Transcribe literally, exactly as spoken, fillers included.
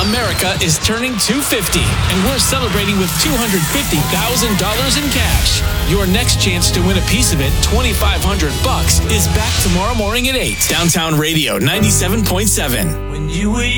America is turning two hundred fifty, and we're celebrating with two hundred fifty thousand dollars in cash. Your next chance to win a piece of it, twenty-five hundred bucks, is back tomorrow morning at eight. Downtown Radio ninety-seven point seven. When you were